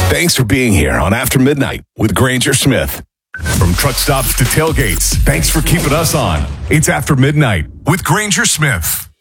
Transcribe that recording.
Thanks for being here on After Midnight with Granger Smith. From truck stops to tailgates, thanks for keeping us on. It's After Midnight with Granger Smith.